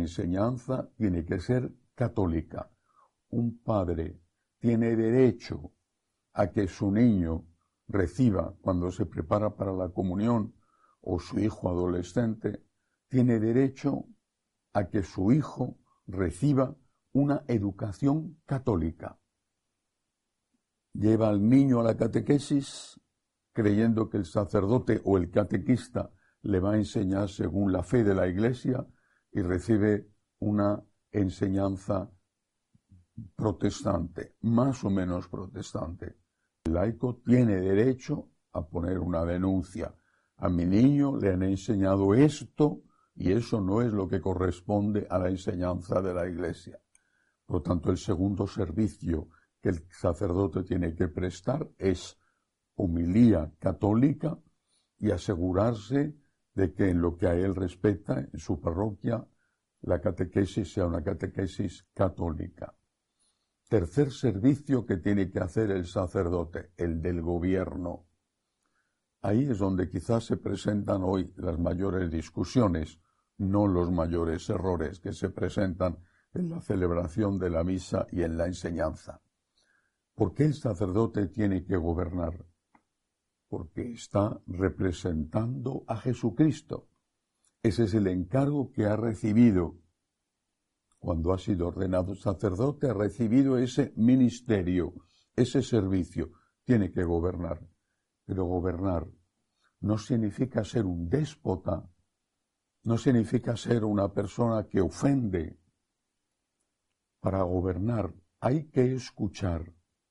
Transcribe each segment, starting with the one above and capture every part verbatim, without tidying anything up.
enseñanza tiene que ser católica. Un padre tiene derecho a que su niño reciba, cuando se prepara para la comunión, o su hijo adolescente, tiene derecho a que su hijo reciba una educación católica. Lleva al niño a la catequesis creyendo que el sacerdote o el catequista le va a enseñar según la fe de la Iglesia y recibe una enseñanza protestante, más o menos protestante. El laico tiene derecho a poner una denuncia. A mi niño le han enseñado esto y eso no es lo que corresponde a la enseñanza de la Iglesia. Por lo tanto, el segundo servicio que el sacerdote tiene que prestar es homilía católica y asegurarse de que en lo que a él respecta, en su parroquia, la catequesis sea una catequesis católica. Tercer servicio que tiene que hacer el sacerdote, el del gobierno. Ahí es donde quizás se presentan hoy las mayores discusiones, no los mayores errores que se presentan en la celebración de la misa y en la enseñanza. ¿Por qué el sacerdote tiene que gobernar? Porque está representando a Jesucristo. Ese es el encargo que ha recibido. Cuando ha sido ordenado sacerdote, ha recibido ese ministerio, ese servicio. Tiene que gobernar. Pero gobernar no significa ser un déspota, no significa ser una persona que ofende. Para gobernar hay que escuchar.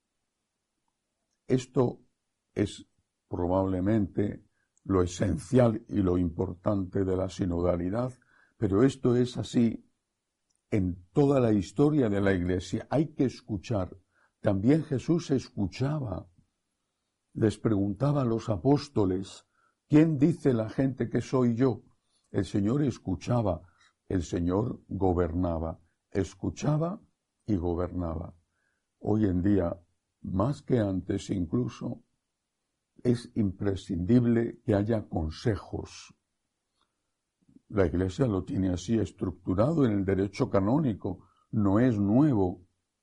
Esto es probablemente lo esencial y lo importante de la sinodalidad, pero esto es así en toda la historia de la Iglesia. Hay que escuchar. También Jesús escuchaba. Les preguntaba a los apóstoles, ¿quién dice la gente que soy yo? El Señor escuchaba, el Señor gobernaba, escuchaba y gobernaba. Hoy en día, más que antes incluso, es imprescindible que haya consejos. La Iglesia lo tiene así estructurado en el derecho canónico, no es nuevo.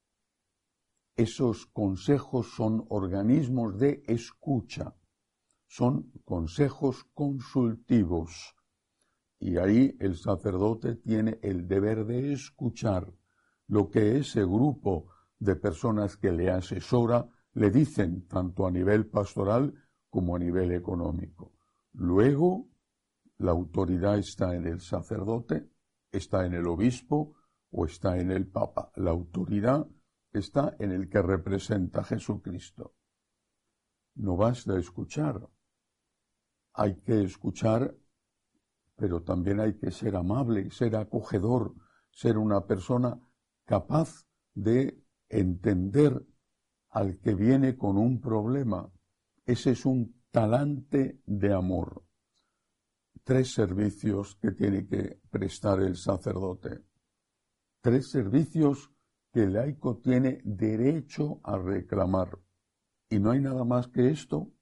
Esos consejos son organismos de escucha, son consejos consultivos. Y ahí el sacerdote tiene el deber de escuchar lo que ese grupo de personas que le asesora le dicen, tanto a nivel pastoral como a nivel económico. Luego, la autoridad está en el sacerdote, está en el obispo o está en el papa. La autoridad está en el que representa a Jesucristo. No basta escuchar. Hay que escuchar, pero también hay que ser amable, ser acogedor, ser una persona capaz de entender al que viene con un problema. Ese es un talante de amor. Tres servicios que tiene que prestar el sacerdote. Tres servicios que el laico tiene derecho a reclamar. Y no hay nada más que esto.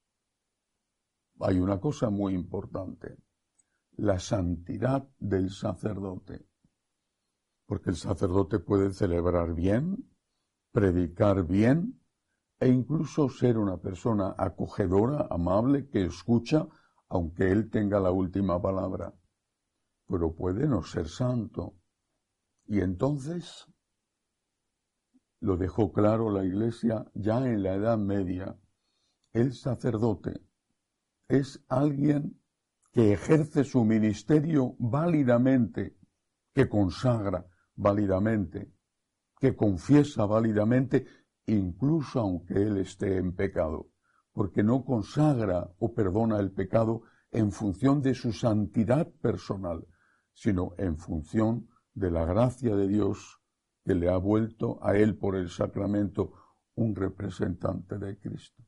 Hay una cosa muy importante. La santidad del sacerdote. Porque el sacerdote puede celebrar bien, predicar bien, e incluso ser una persona acogedora, amable, que escucha, aunque él tenga la última palabra. Pero puede no ser santo. Y entonces, lo dejó claro la Iglesia ya en la Edad Media, el sacerdote es alguien que ejerce su ministerio válidamente, que consagra válidamente, que confiesa válidamente, incluso aunque él esté en pecado, porque no consagra o perdona el pecado en función de su santidad personal, sino en función de la gracia de Dios que le ha vuelto a él por el sacramento un representante de Cristo.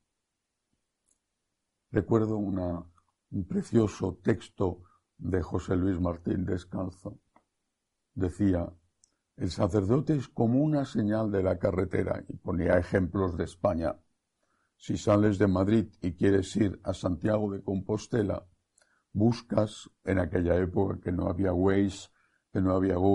Recuerdo una, un precioso texto de José Luis Martín Descalzo. Decía, el sacerdote es como una señal de la carretera, y ponía ejemplos de España. Si sales de Madrid y quieres ir a Santiago de Compostela, buscas, en aquella época que no había Waze, que no había Google,